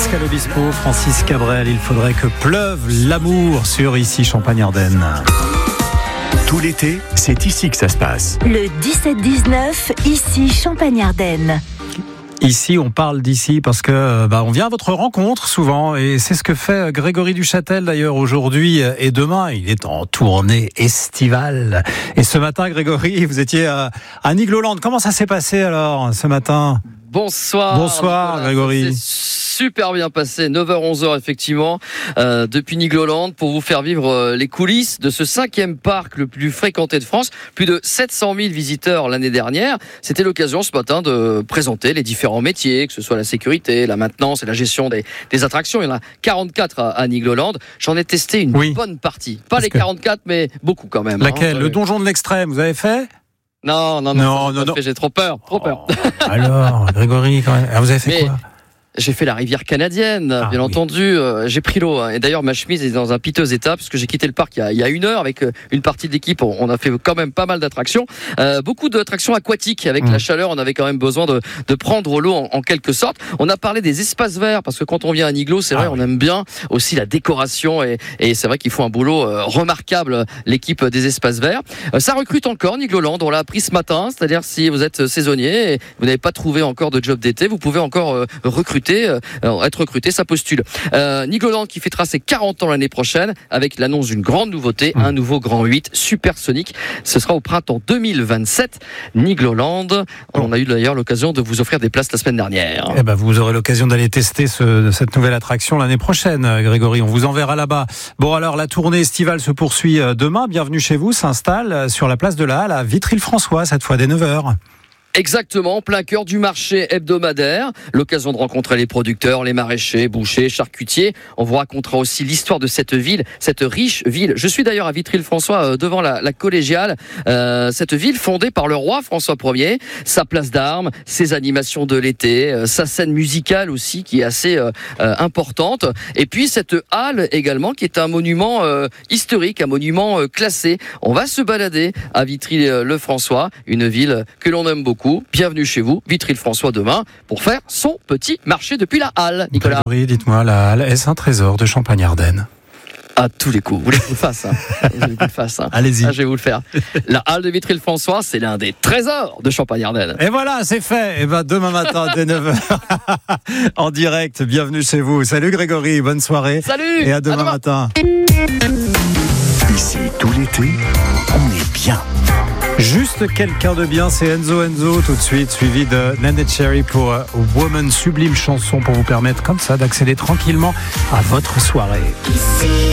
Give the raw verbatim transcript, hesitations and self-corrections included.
Pascal Obispo, Francis Cabrel, il faudrait que pleuve l'amour sur Ici Champagne-Ardenne. Tout l'été, c'est ici que ça se passe. Le dix-sept dix-neuf, Ici Champagne-Ardenne. Ici, on parle d'ici parce que bah, on vient à votre rencontre souvent et c'est ce que fait Grégory Duchâtel d'ailleurs aujourd'hui et demain. Il est en tournée estivale. Et ce matin, Grégory, vous étiez à, à Nigloland. Comment ça s'est passé alors ce matin ? Bonsoir. Bonsoir, Nicolas. Grégory. C'est super bien passé, neuf heures onze heures effectivement, euh, depuis Nigloland pour vous faire vivre euh, les coulisses de ce cinquième parc le plus fréquenté de France. Plus de sept cent mille visiteurs l'année dernière. C'était l'occasion ce matin de présenter les différents métiers, que ce soit la sécurité, la maintenance et la gestion des, des attractions. Il y en a quarante-quatre à, à Nigloland. J'en ai testé une oui. bonne partie. Pas Parce les que... quarante-quatre, mais beaucoup quand même. Laquelle ? Hein. Le donjon de l'extrême, vous avez fait ? Non, non, non, non, non, non. Fait, j'ai trop peur, trop peur. Oh, alors, Grégory, quand même. Alors, vous avez fait mais... quoi ? J'ai fait la rivière canadienne, ah, bien oui. entendu. Euh, j'ai pris l'eau. Hein. Et d'ailleurs, ma chemise est dans un piteux état puisque j'ai quitté le parc il y a, il y a une heure avec euh, une partie de l'équipe. On, on a fait quand même pas mal d'attractions. Euh, beaucoup d'attractions aquatiques. Avec mmh. la chaleur, on avait quand même besoin de, de prendre l'eau en, en quelque sorte. On a parlé des espaces verts parce que quand on vient à Niglo, c'est vrai, ah, on oui. aime bien aussi la décoration. Et, et c'est vrai qu'ils font un boulot euh, remarquable, l'équipe des espaces verts. Euh, ça recrute encore, Nigloland. On l'a appris ce matin. C'est-à-dire si vous êtes saisonnier et vous n'avez pas trouvé encore de job d'été, vous pouvez encore euh, recruter. Euh, être recruté, ça postule. Euh, Nigloland qui fêtera ses quarante ans l'année prochaine avec l'annonce d'une grande nouveauté, mmh. un nouveau Grand huit supersonique. Ce sera au printemps deux mille vingt-sept. Nigloland. On a eu d'ailleurs l'occasion de vous offrir des places la semaine dernière. Eh ben, vous aurez l'occasion d'aller tester ce, cette nouvelle attraction l'année prochaine, Grégory. On vous enverra là-bas. Bon, alors, la tournée estivale se poursuit demain. Bienvenue chez vous s'installe sur la place de la Halle à Vitry-le-François, cette fois dès neuf heures. Exactement, plein cœur du marché hebdomadaire. L'occasion de rencontrer les producteurs, les maraîchers, bouchers, charcutiers. On vous racontera aussi l'histoire de cette ville, cette riche ville. Je suis d'ailleurs à Vitry-le-François, euh, devant la, la collégiale. Euh, cette ville fondée par le roi François Ier. Sa place d'armes, ses animations de l'été, euh, sa scène musicale aussi qui est assez euh, euh, importante. Et puis cette halle également qui est un monument euh, historique, un monument euh, classé. On va se balader à Vitry-le-François, une ville que l'on aime beaucoup. Bienvenue chez vous, Vitry-le-François demain, pour faire son petit marché depuis la Halle. Nicolas. Oui, dites-moi, la Halle, est-ce un trésor de Champagne-Ardenne ? À tous les coups. Vous voulez que je vous le fasse, hein je, vous le fasse hein. Allez-y. Ah, je vais vous le faire. La Halle de Vitry-le-François, c'est l'un des trésors de Champagne-Ardenne. Et voilà, c'est fait. Et ben demain matin dès neuf heures en direct. Bienvenue chez vous. Salut Grégory, bonne soirée. Salut. Et à demain, à demain. matin. Ici tout l'été, on est bien. Juste quelqu'un de bien, c'est Enzo Enzo tout de suite, suivi de Neneh Cherry pour euh, Woman, sublime chanson pour vous permettre comme ça d'accéder tranquillement à votre soirée. Ici.